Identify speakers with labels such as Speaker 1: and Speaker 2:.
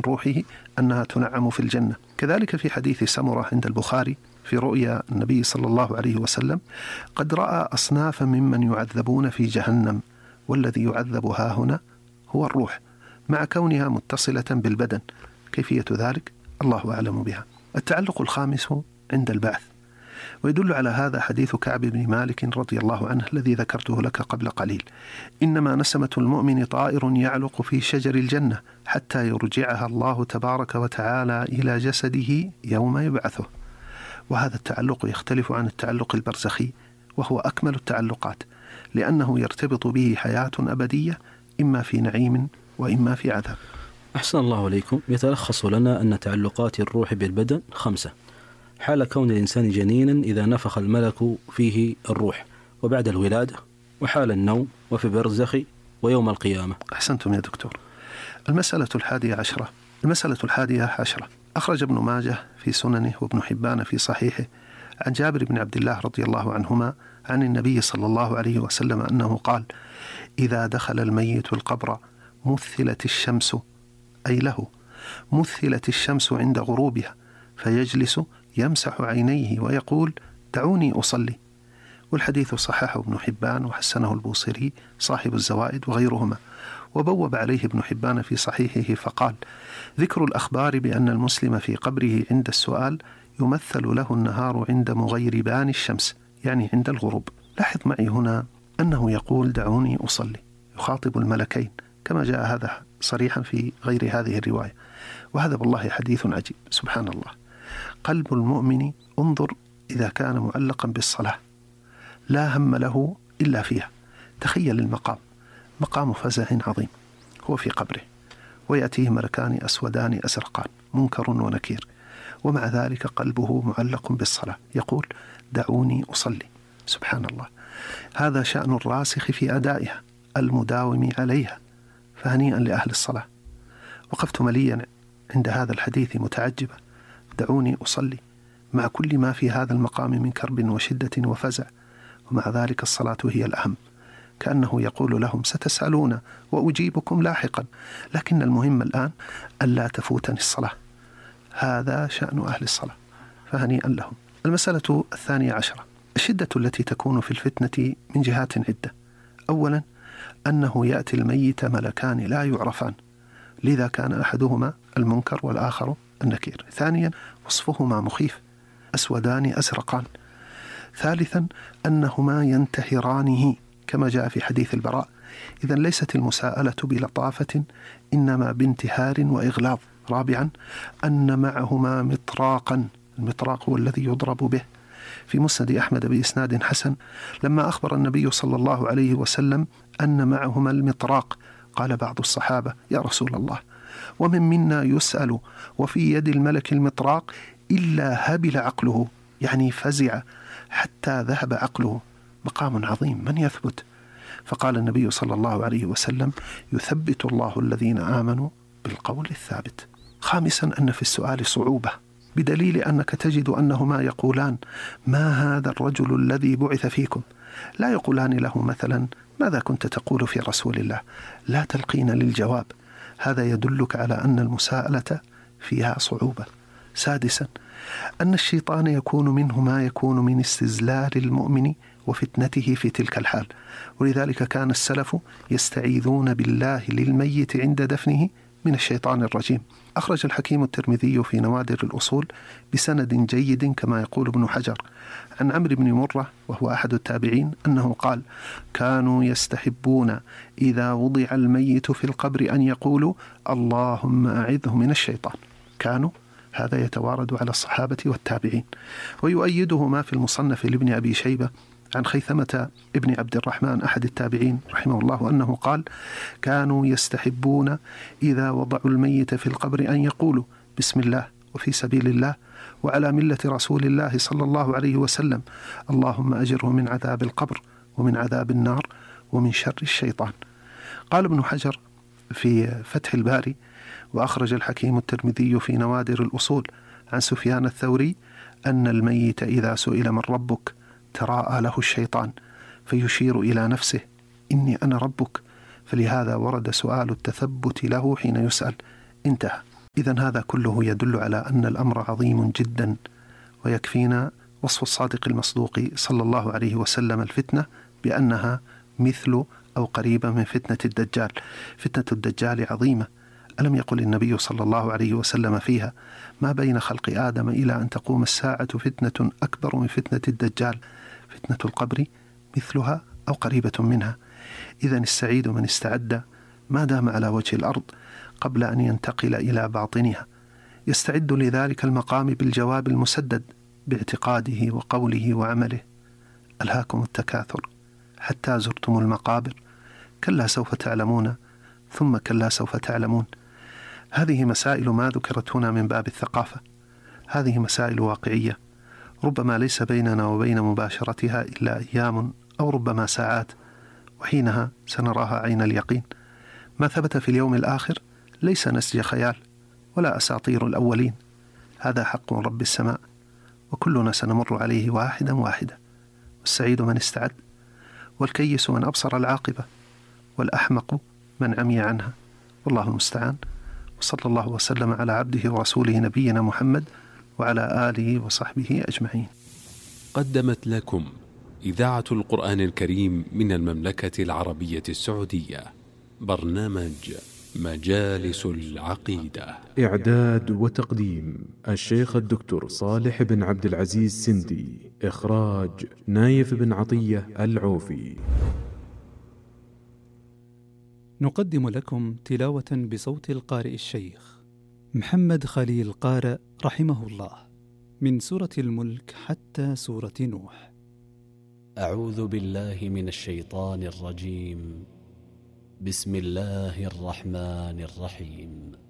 Speaker 1: من روحه أنها تنعم في الجنة. كذلك في حديث سمرة عند البخاري في رؤيا النبي صلى الله عليه وسلم: قد رأى أصنافا ممن يعذبون في جهنم، والذي يعذب هاهنا هو الروح، مع كونها متصلة بالبدن. كيفية ذلك الله أعلم بها. التعلق الخامس عند البعث، ويدل على هذا حديث كعب بن مالك رضي الله عنه الذي ذكرته لك قبل قليل: إنما نسمة المؤمن طائر يعلق في شجر الجنة حتى يرجعها الله تبارك وتعالى إلى جسده يوم يبعثه. وهذا التعلق يختلف عن التعلق البرزخي، وهو أكمل التعلقات، لأنه يرتبط به حياة أبدية، إما في نعيم وإما في عذاب.
Speaker 2: أحسن الله عليكم. يتلخص لنا أن تعلقات الروح بالبدن 5: حال كون الإنسان جنينا إذا نفخ الملك فيه الروح، وبعد الولادة، وحال النوم، وفي برزخ، ويوم القيامة.
Speaker 1: أحسنتم يا دكتور. المسألة 11 أخرج ابن ماجه في سننه وابن حبان في صحيحه عن جابر بن عبد الله رضي الله عنهما عن النبي صلى الله عليه وسلم أنه قال: إذا دخل الميت القبر مثلت الشمس، أي له مثلت الشمس عند غروبها، فيجلس يمسح عينيه ويقول: دعوني أصلي. والحديث صححه ابن حبان وحسنه البوصيري صاحب الزوائد وغيرهما. وبوب عليه ابن حبان في صحيحه فقال: ذكر الأخبار بأن المسلم في قبره عند السؤال يمثل له النهار عند مغيربان الشمس، يعني عند الغروب. لاحظ معي هنا أنه يقول: دعوني أصلي، يخاطب الملكين، كما جاء هذا صريحا في غير هذه الرواية. وهذا والله حديث عجيب، سبحان الله. قلب المؤمن، انظر، إذا كان معلقا بالصلاة لا هم له إلا فيها. تخيل المقام، مقام فزع عظيم، هو في قبره، ويأتيه ملكان أسودان أزرقان، منكر ونكير، ومع ذلك قلبه معلق بالصلاة، يقول: دعوني أصلي. سبحان الله. هذا شأن الراسخ في أدائها، المداوم عليها، فهنيئا لأهل الصلاة. وقفت مليا عند هذا الحديث متعجبا: دعوني أصلي، مع كل ما في هذا المقام من كرب وشدة وفزع، ومع ذلك الصلاة هي الأهم. كأنه يقول لهم: ستسألون وأجيبكم لاحقا، لكن المهم الآن ألا تفوتني الصلاة. هذا شأن أهل الصلاة، فهنيئا لهم. المسألة 12: الشدة التي تكون في الفتنة من جهات عدة. أولا، أنه يأتي الميت ملكان لا يعرفان، لذا كان أحدهما المنكر والآخر النكير. ثانيا، وصفهما مخيف، أسودان أزرقان. ثالثا، أنهما ينتهرانه كما جاء في حديث البراء. إذن ليست المساءلة بلطافة، إنما بانتهار وإغلاظ. رابعا، أن معهما مطراقا، المطراق هو الذي يضرب به. في مسند أحمد بإسناد حسن لما أخبر النبي صلى الله عليه وسلم أن معهما المطراق، قال بعض الصحابة: يا رسول الله، ومن منا يسأل وفي يد الملك المطراق إلا هبل عقله، يعني فزع حتى ذهب عقله. مقام عظيم، من يثبت؟ فقال النبي صلى الله عليه وسلم: يثبت الله الذين آمنوا بالقول الثابت. خامسا، أن في السؤال صعوبة، بدليل أنك تجد أنهما يقولان: ما هذا الرجل الذي بعث فيكم؟ لا يقولان له مثلا: ماذا كنت تقول في رسول الله؟ لا تلقين للجواب. هذا يدلك على أن المساءلة فيها صعوبة. سادسا، أن الشيطان يكون منه ما يكون من استزلال المؤمن وفتنته في تلك الحال، ولذلك كان السلف يستعيذون بالله للميت عند دفنه من الشيطان الرجيم. أخرج الحكيم الترمذي في نوادر الأصول بسند جيد كما يقول ابن حجر عن عمرو بن مرة وهو أحد التابعين أنه قال: كانوا يستحبون إذا وضع الميت في القبر أن يقولوا: اللهم أعذه من الشيطان. كانوا، هذا يتوارد على الصحابة والتابعين. ويؤيده ما في المصنف لابن أبي شيبة عن خيثمة ابن عبد الرحمن أحد التابعين رحمه الله أنه قال: كانوا يستحبون إذا وضعوا الميت في القبر أن يقولوا: بسم الله وفي سبيل الله وعلى ملة رسول الله صلى الله عليه وسلم، اللهم أجره من عذاب القبر ومن عذاب النار ومن شر الشيطان. قال ابن حجر في فتح الباري: وأخرج الحكيم الترمذي في نوادر الأصول عن سفيان الثوري أن الميت إذا سئل من ربك تراءى له الشيطان فيشير إلى نفسه: إني أنا ربك، فلهذا ورد سؤال التثبت له حين يسأل. انتهى. إذن هذا كله يدل على أن الأمر عظيم جدا، ويكفينا وصف الصادق المصدوق صلى الله عليه وسلم الفتنة بأنها مثل أو قريبة من فتنة الدجال. فتنة الدجال عظيمة، ألم يقل النبي صلى الله عليه وسلم فيها: ما بين خلق آدم إلى أن تقوم الساعة فتنة أكبر من فتنة الدجال، فتنة القبر مثلها أو قريبة منها. إذن السعيد من استعد ما دام على وجه الأرض قبل أن ينتقل إلى باطنها، يستعد لذلك المقام بالجواب المسدد باعتقاده وقوله وعمله. ألهاكم التكاثر حتى زرتم المقابر، كلا سوف تعلمون ثم كلا سوف تعلمون. هذه مسائل ما ذكرت هنا من باب الثقافة، هذه مسائل واقعية، ربما ليس بيننا وبين مباشرتها إلا أيام أو ربما ساعات، وحينها سنراها عين اليقين. ما ثبت في اليوم الآخر ليس نسج خيال ولا أساطير الأولين، هذا حق رب السماء، وكلنا سنمر عليه واحدا واحدا. والسعيد من استعد، والكيس من أبصر العاقبة، والأحمق من عمي عنها، والله المستعان. وصلى الله وسلم على عبده ورسوله نبينا محمد وعلى آله وصحبه أجمعين.
Speaker 3: قدمت لكم إذاعة القرآن الكريم من المملكة العربية السعودية برنامج مجالس العقيدة.
Speaker 4: إعداد وتقديم الشيخ الدكتور صالح بن عبد العزيز سندي. إخراج نايف بن عطية العوفي.
Speaker 5: نقدم لكم تلاوة بصوت القارئ الشيخ محمد خليل قارئ رحمه الله من سورة الملك حتى سورة نوح.
Speaker 6: أعوذ بالله من الشيطان الرجيم. بسم الله الرحمن الرحيم.